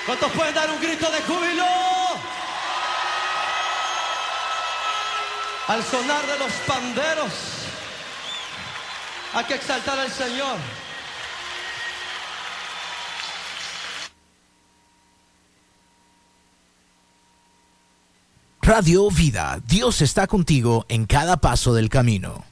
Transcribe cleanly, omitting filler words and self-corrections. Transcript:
¿Cuántos pueden dar un grito de júbilo? Al sonar de los panderos, hay que exaltar al Señor. Radio Vida, Dios está contigo en cada paso del camino.